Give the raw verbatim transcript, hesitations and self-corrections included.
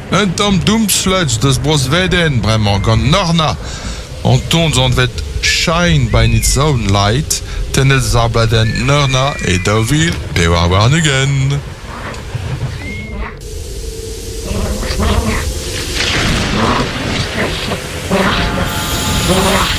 Un tom doomsludge deus bros veden bremañ gant Norna. An tont an vet shine by its own light, tennet zarbladen Norna e daouvil pe war warnugen. Yeah.